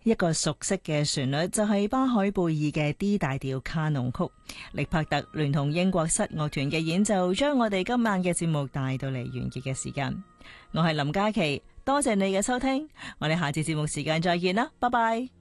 一個熟悉嘅旋律就係巴海貝爾嘅 D 大調卡農曲，力柏特聯同英國室樂團嘅演奏，將我哋今晚嘅節目帶到嚟完結嘅時間。我係林嘉琪，多謝你嘅收聽，我哋下次節目時間再見啦，拜拜。